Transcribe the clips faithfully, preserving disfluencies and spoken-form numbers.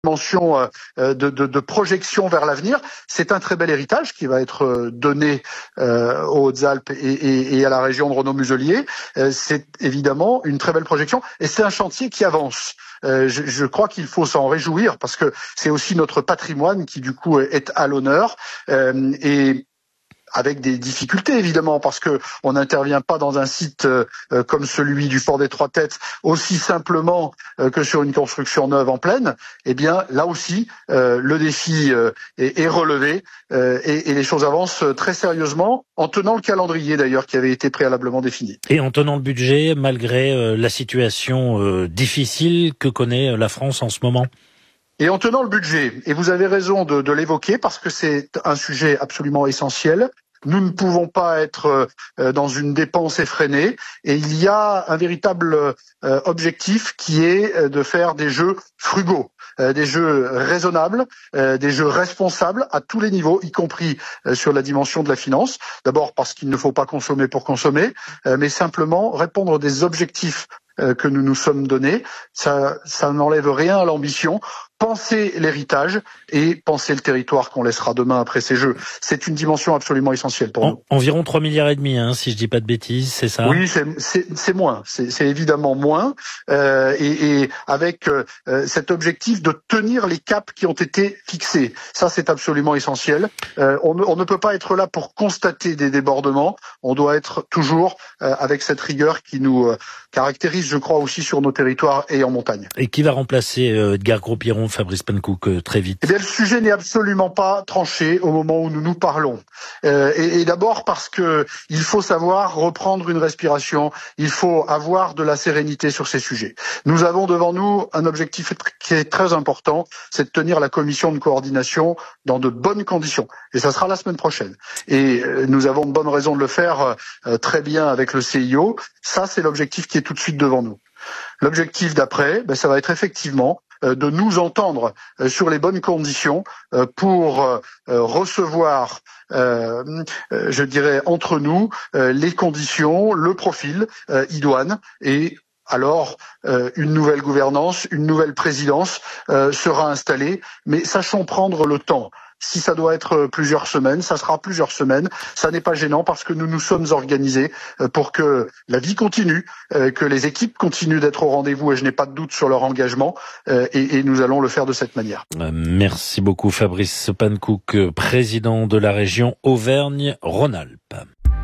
dimension de, de, de projection vers l'avenir. C'est un très bel héritage qui va être donné euh, aux Hautes-Alpes et, et, et à la région de Renault-Muselier. Euh, c'est évidemment une très belle projection et c'est un chantier qui avance. Euh, je, je crois qu'il faut s'en réjouir parce que c'est aussi notre patrimoine qui du coup est à l'honneur euh, et avec des difficultés évidemment parce que on n'intervient pas dans un site euh, comme celui du Fort des Trois Têtes aussi simplement euh, que sur une construction neuve en plaine. Eh bien là aussi euh, le défi euh, est, est relevé euh, et, et les choses avancent très sérieusement en tenant le calendrier d'ailleurs qui avait été préalablement défini. Et en tenant le budget malgré euh, la situation euh, difficile que connaît la France en ce moment. Et en tenant le budget, et vous avez raison de, de l'évoquer parce que c'est un sujet absolument essentiel, nous ne pouvons pas être euh, dans une dépense effrénée et il y a un véritable euh, objectif qui est euh, de faire des jeux frugaux, euh, des jeux raisonnables, euh, des jeux responsables à tous les niveaux, y compris euh, sur la dimension de la finance. D'abord parce qu'il ne faut pas consommer pour consommer, euh, mais simplement répondre des objectifs euh, que nous nous sommes donnés. Ça, ça n'enlève rien à l'ambition. Penser l'héritage et penser le territoire qu'on laissera demain après ces Jeux. C'est une dimension absolument essentielle pour en, nous. Environ trois milliards et demi, hein, si je dis pas de bêtises, c'est ça? Oui, c'est, c'est, c'est moins. C'est, c'est évidemment moins. Euh, et, et avec euh, cet objectif de tenir les caps qui ont été fixés. Ça, c'est absolument essentiel. Euh, on, ne, on ne peut pas être là pour constater des débordements. On doit être toujours euh, avec cette rigueur qui nous euh, caractérise, je crois, aussi sur nos territoires et en montagne. Et qui va remplacer euh, Edgar Gros-Piron, Fabrice Pankouk, euh, très vite? Eh bien, le sujet n'est absolument pas tranché au moment où nous nous parlons. Euh, et, et d'abord parce que il faut savoir reprendre une respiration, il faut avoir de la sérénité sur ces sujets. Nous avons devant nous un objectif qui est très important, c'est de tenir la commission de coordination dans de bonnes conditions. Et ça sera la semaine prochaine. Et euh, nous avons de bonnes raisons de le faire euh, très bien avec le C I O. Ça, c'est l'objectif qui est tout de suite devant nous. L'objectif d'après, ben, ça va être effectivement de nous entendre sur les bonnes conditions pour recevoir, euh, je dirais, entre nous, les conditions, le profil idoine et alors une nouvelle gouvernance, une nouvelle présidence sera installée, mais sachons prendre le temps. Si ça doit être plusieurs semaines, ça sera plusieurs semaines. Ça n'est pas gênant parce que nous nous sommes organisés pour que la vie continue, que les équipes continuent d'être au rendez-vous et je n'ai pas de doute sur leur engagement et, et nous allons le faire de cette manière. Merci beaucoup Fabrice Pankouk, président de la région Auvergne-Rhône-Alpes.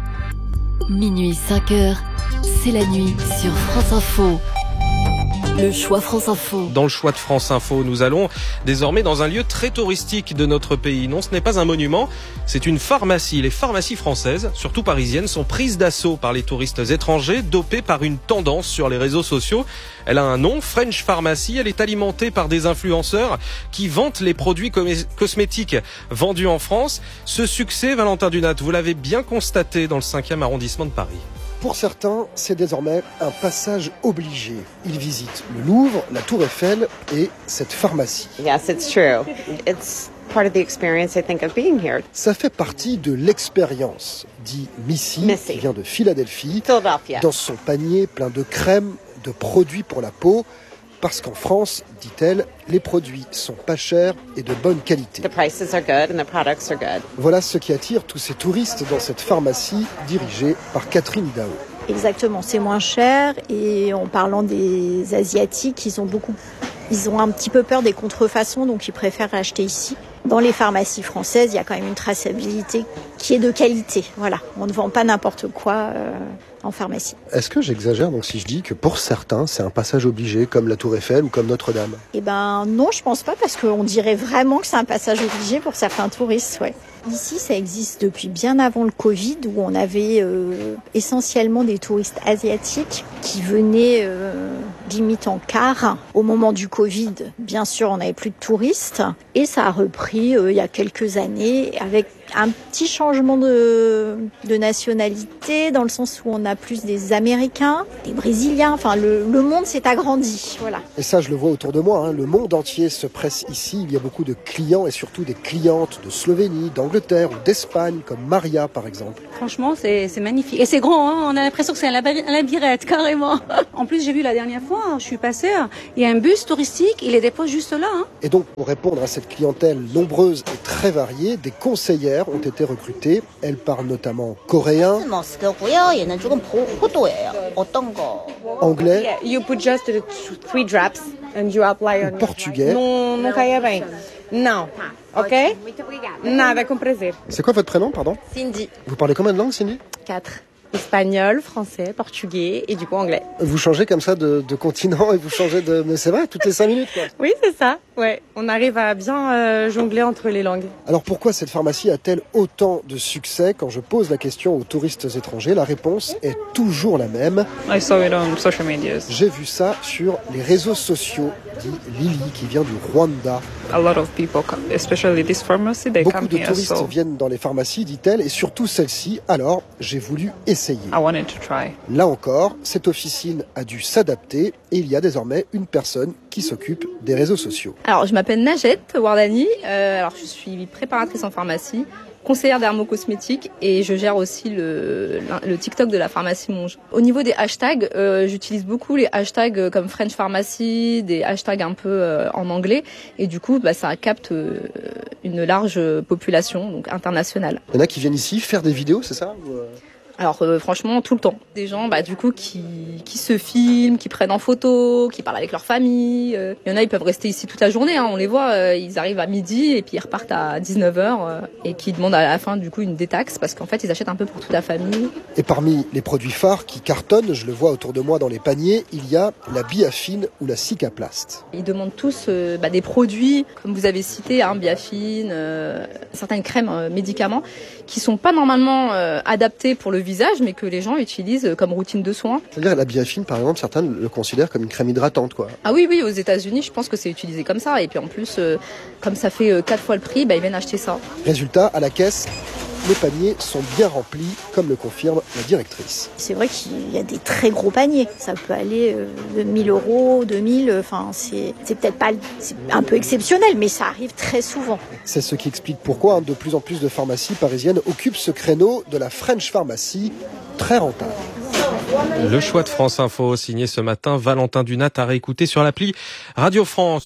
Minuit cinq heures, c'est la nuit sur France Info. Le choix France Info. Dans le choix de France Info, nous allons désormais dans un lieu très touristique de notre pays. Non, ce n'est pas un monument, c'est une pharmacie. Les pharmacies françaises, surtout parisiennes, sont prises d'assaut par les touristes étrangers, dopées par une tendance sur les réseaux sociaux. Elle a un nom, French Pharmacy. Elle est alimentée par des influenceurs qui vantent les produits cosmétiques vendus en France. Ce succès, Valentin Dunat, vous l'avez bien constaté dans le cinquième arrondissement de Paris. Pour certains, c'est désormais un passage obligé. Ils visitent le Louvre, la Tour Eiffel et cette pharmacie. Yes, it's true. It's part of the experience, I think, of being here. Ça fait partie de l'expérience, dit Missy, Missy. qui vient de Philadelphie, Philadelphia. Dans son panier plein de crèmes, de produits pour la peau. Parce qu'en France, dit-elle, les produits sont pas chers et de bonne qualité. The prices are good and the products are good. Voilà ce qui attire tous ces touristes dans cette pharmacie dirigée par Catherine Dao. Exactement, c'est moins cher et en parlant des Asiatiques, ils ont beaucoup, ils ont un petit peu peur des contrefaçons, donc ils préfèrent acheter ici. Dans les pharmacies françaises, il y a quand même une traçabilité qui est de qualité. Voilà, on ne vend pas n'importe quoi euh, en pharmacie. Est-ce que j'exagère donc si je dis que pour certains, c'est un passage obligé, comme la Tour Eiffel ou comme Notre-Dame ? Eh ben non, je pense pas, parce qu'on dirait vraiment que c'est un passage obligé pour certains touristes, ouais. Ici, ça existe depuis bien avant le Covid, où on avait euh, essentiellement des touristes asiatiques qui venaient euh, limite en car. Au moment du Covid, bien sûr, on n'avait plus de touristes. Et ça a repris euh, il y a quelques années avec Un petit changement de, de nationalité, dans le sens où on a plus des Américains, des Brésiliens, enfin le, le monde s'est agrandi, voilà. Et ça, je le vois autour de moi, hein. Le monde entier se presse ici. Il y a beaucoup de clients et surtout des clientes de Slovénie, d'Angleterre ou d'Espagne, comme Maria par exemple. Franchement, c'est, c'est magnifique. Et c'est grand, hein. On a l'impression que c'est un labyrinthe, carrément. En plus, j'ai vu la dernière fois, je suis passée, il y a un bus touristique, il les dépose juste là. Hein. Et donc, pour répondre à cette clientèle nombreuse et très variée, des conseillères ont été recrutées. Elles parlent notamment coréen, anglais, You put just the three drops and you apply on portugais. Non, não caia bem. Não. OK? Nada com prazer. C'est quoi votre prénom, pardon? Cindy. Vous parlez combien de langues, Cindy? Quatre. Espagnol, français, portugais et du coup anglais. Vous changez comme ça de, de continent et vous changez de... Mais c'est vrai, toutes les cinq minutes, quoi. Oui, c'est ça. Ouais, on arrive à bien euh, jongler entre les langues. Alors pourquoi cette pharmacie a-t-elle autant de succès? Quand je pose la question aux touristes étrangers, la réponse est toujours la même. I saw it on social media. J'ai vu ça sur les réseaux sociaux, dit Lily, qui vient du Rwanda. A lot of people come, especially this pharmacy, they Beaucoup come de here, touristes so viennent dans les pharmacies, dit-elle, et surtout celle-ci. Alors, j'ai voulu essayer. I wanted to try. Là encore, cette officine a dû s'adapter et il y a désormais une personne qui s'occupe des réseaux sociaux. Alors, je m'appelle Najed Wardani. Euh, alors, je suis préparatrice en pharmacie, conseillère dermocosmétique et je gère aussi le, le TikTok de la pharmacie Monge. Au niveau des hashtags, euh, j'utilise beaucoup les hashtags comme French Pharmacy, des hashtags un peu euh, en anglais et du coup, bah, ça capte euh, une large population, donc internationale. Il y en a qui viennent ici faire des vidéos, c'est ça ou... Alors euh, franchement, tout le temps. Des gens bah, du coup qui, qui se filment, qui prennent en photo, qui parlent avec leur famille. Euh, il y en a, ils peuvent rester ici toute la journée. Hein, on les voit, euh, ils arrivent à midi et puis ils repartent à dix-neuf heures euh, et qui demandent à la fin du coup une détaxe parce qu'en fait, ils achètent un peu pour toute la famille. Et parmi les produits phares qui cartonnent, je le vois autour de moi dans les paniers, il y a la Biafine ou la Cicaplast. Ils demandent tous euh, bah, des produits, comme vous avez cité, hein, Biafine, euh, certaines crèmes, euh, médicaments, qui sont pas normalement euh, adaptés pour le visage, mais que les gens utilisent comme routine de soins. C'est-à-dire la Biafine, par exemple, certains le considèrent comme une crème hydratante, quoi. Ah oui, oui, aux États-Unis, je pense que c'est utilisé comme ça. Et puis en plus, euh, comme ça fait euh, quatre fois le prix, bah, ils viennent acheter ça. Résultat, à la caisse, les paniers sont bien remplis, comme le confirme la directrice. C'est vrai qu'il y a des très gros paniers. Ça peut aller euh, de mille euros, deux mille. Enfin, c'est, c'est peut-être pas, c'est un peu exceptionnel, mais ça arrive très souvent. C'est ce qui explique pourquoi hein, de plus en plus de pharmacies parisiennes occupent ce créneau de la French Pharmacy, très rentable. Le choix de France Info, signé ce matin Valentin Dunat, à réécouter sur l'appli Radio France.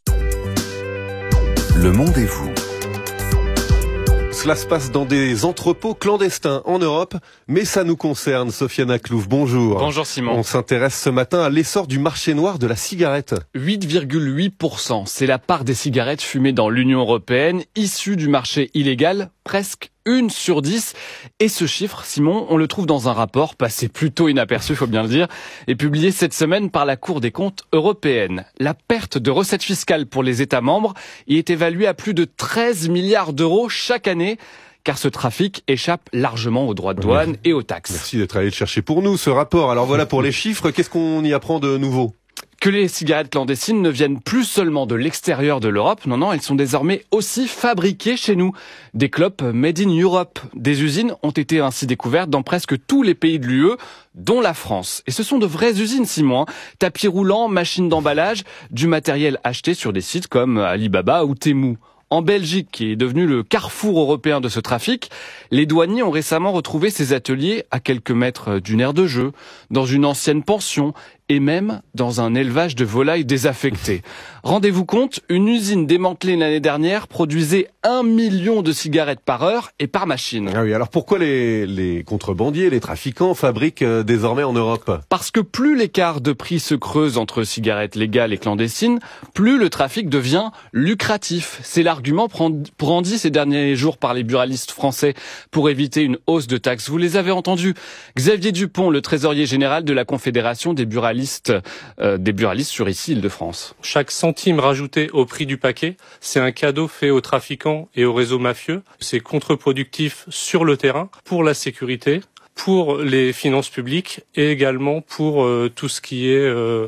Le monde et vous. Cela se passe dans des entrepôts clandestins en Europe, mais ça nous concerne. Sofiane Aklouf, bonjour. Bonjour Simon. On s'intéresse ce matin à l'essor du marché noir de la cigarette. huit virgule huit pour cent, c'est la part des cigarettes fumées dans l'Union européenne, issue du marché illégal, presque une sur dix. Et ce chiffre, Simon, on le trouve dans un rapport passé plutôt inaperçu, faut bien le dire, et publié cette semaine par la Cour des comptes européenne. La perte de recettes fiscales pour les États membres y est évaluée à plus de treize milliards d'euros chaque année, car ce trafic échappe largement aux droits de douane et aux taxes. Merci d'être allé le chercher pour nous, ce rapport. Alors voilà pour les chiffres, qu'est-ce qu'on y apprend de nouveau ? Que les cigarettes clandestines ne viennent plus seulement de l'extérieur de l'Europe, non, non, elles sont désormais aussi fabriquées chez nous. Des clopes made in Europe. Des usines ont été ainsi découvertes dans presque tous les pays de l'U E, dont la France. Et ce sont de vraies usines, Simon. Tapis roulants, machines d'emballage, du matériel acheté sur des sites comme Alibaba ou Temu. En Belgique, qui est devenu le carrefour européen de ce trafic, les douaniers ont récemment retrouvé ces ateliers à quelques mètres d'une aire de jeu, dans une ancienne pension et même dans un élevage de volailles désaffectées. Rendez-vous compte, une usine démantelée l'année dernière produisait un million de cigarettes par heure et par machine. Ah oui, alors pourquoi les, les contrebandiers, les trafiquants fabriquent euh, désormais en Europe ? Parce que plus l'écart de prix se creuse entre cigarettes légales et clandestines, plus le trafic devient lucratif. C'est l'argument brandi ces derniers jours par les buralistes français pour éviter une hausse de taxes. Vous les avez entendus. Xavier Dupont, le trésorier général de la Confédération des buralistes Euh, des buralistes sur ici, Île-de-France. Chaque centime rajouté au prix du paquet, c'est un cadeau fait aux trafiquants et aux réseaux mafieux. C'est contre-productif sur le terrain pour la sécurité, pour les finances publiques et également pour euh, tout ce qui est euh,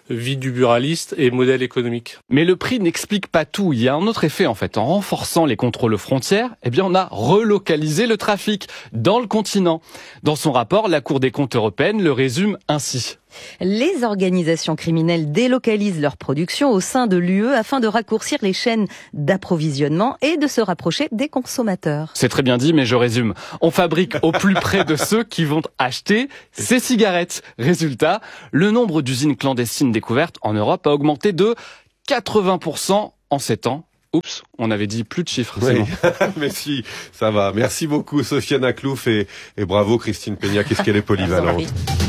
vie du buraliste et modèle économique. Mais le prix n'explique pas tout. Il y a un autre effet en fait. En renforçant les contrôles aux frontières, eh bien on a relocalisé le trafic dans le continent. Dans son rapport, la Cour des comptes européenne le résume ainsi. Les organisations criminelles délocalisent leur production au sein de l'U E afin de raccourcir les chaînes d'approvisionnement et de se rapprocher des consommateurs. C'est très bien dit, mais je résume. On fabrique au plus près de ceux qui vont acheter ces cigarettes. Résultat, le nombre d'usines clandestines découvertes en Europe a augmenté de quatre-vingts pour cent en sept ans. Oups, on avait dit plus de chiffres. Oui. Mais si, ça va. Merci beaucoup Sofiane Aklouf et, et bravo Christine Peña, qu'est-ce qu'elle est polyvalente.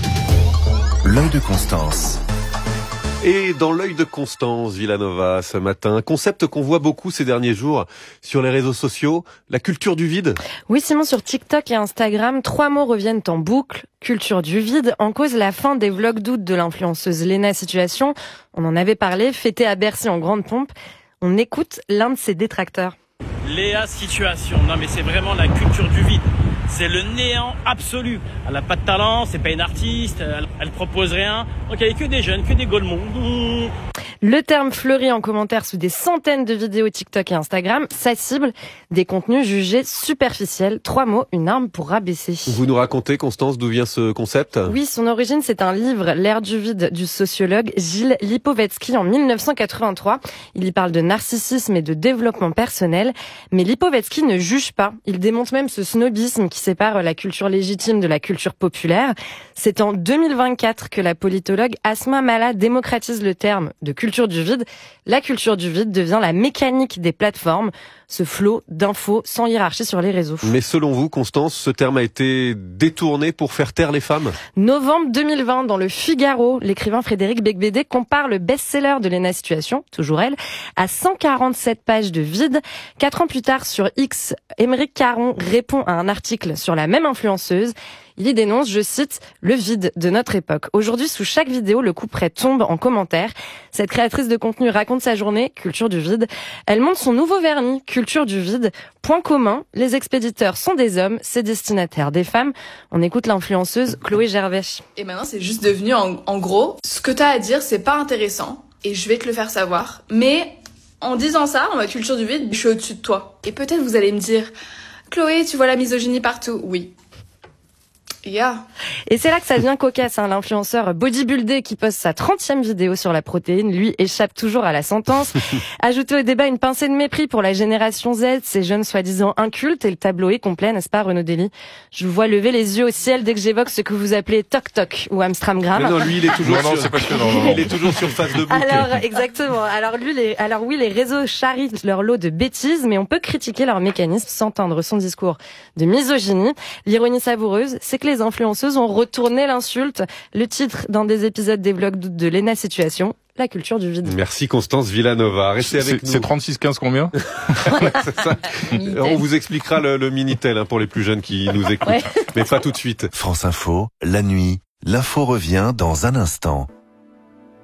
L'œil de Constance. Et dans l'œil de Constance Villanova ce matin, un concept qu'on voit beaucoup ces derniers jours sur les réseaux sociaux, la culture du vide. Oui Simon, sur TikTok et Instagram, trois mots reviennent en boucle. Culture du vide, en cause la fin des vlogs d'août de l'influenceuse Léna Situation. On en avait parlé, fêté à Bercy en grande pompe. On écoute l'un de ses détracteurs. Léa Situation, non mais c'est vraiment la culture du vide. C'est le néant absolu. Elle n'a pas de talent, c'est pas une artiste, elle, elle propose rien. Donc il n'y a que des jeunes, que des golemons. Mmh. Le terme fleurit en commentaire sous des centaines de vidéos TikTok et Instagram. Sa cible, des contenus jugés superficiels. Trois mots, une arme pour rabaisser. Vous nous racontez, Constance, d'où vient ce concept ? Oui, son origine, c'est un livre, L'ère du vide, du sociologue Gilles Lipovetsky en mille neuf cent quatre-vingt-trois. Il y parle de narcissisme et de développement personnel. Mais Lipovetsky ne juge pas. Il démonte même ce snobisme qui sépare la culture légitime de la culture populaire. C'est en deux mille vingt-quatre que la politologue Asma Mala démocratise le terme de culture du vide. La culture du vide devient la mécanique des plateformes, ce flot d'infos sans hiérarchie sur les réseaux. Mais selon vous, Constance, ce terme a été détourné pour faire taire les femmes ? Novembre deux mille vingt, dans le Figaro, l'écrivain Frédéric Becbédé compare le best-seller de Léna Situation, toujours elle, à cent quarante-sept pages de vide. Quatre ans plus tard, sur X, Émeric Caron répond à un article sur la même influenceuse. Il y dénonce, je cite, le vide de notre époque. Aujourd'hui, sous chaque vidéo, le couperet tombe en commentaire. Cette créatrice de contenu raconte sa journée, culture du vide. Elle montre son nouveau vernis, culture du vide. Point commun, les expéditeurs sont des hommes, ses destinataires des femmes. On écoute l'influenceuse Chloé Gervais. Et maintenant, c'est juste devenu, en, en gros, ce que t'as à dire, c'est pas intéressant. Et je vais te le faire savoir. Mais en disant ça, en ma culture du vide, je suis au-dessus de toi. Et peut-être vous allez me dire, Chloé, tu vois la misogynie partout. Oui. Yeah. Et c'est là que ça devient cocasse, hein. L'influenceur bodybuildé qui poste sa trentième vidéo sur la protéine, lui, échappe toujours à la sentence. Ajoutez au débat une pincée de mépris pour la génération Z, ces jeunes soi-disant incultes, et le tableau est complet, n'est-ce pas, Renaud Dely? Je vous vois lever les yeux au ciel dès que j'évoque ce que vous appelez Tok-Tok ou Amstramgram. Mais non, lui, il est toujours, non, non, sur... c'est pas que non, non. Il est toujours sur Facebook. Alors, exactement. Alors, lui, les... Alors oui, les réseaux charrient leur lot de bêtises, mais on peut critiquer leur mécanisme sans tendre son discours de misogynie. L'ironie savoureuse, c'est que les Les influenceuses ont retourné l'insulte. Le titre d'un des épisodes des vlogs d'août de Léna Situation, la culture du vide. Merci Constance Villanova. Restez avec nous. C'est trente-six quinze combien? C'est ça. On vous expliquera le, le Minitel hein, pour les plus jeunes qui nous écoutent. Ouais. Mais pas tout de suite. France Info, la nuit, l'info revient dans un instant.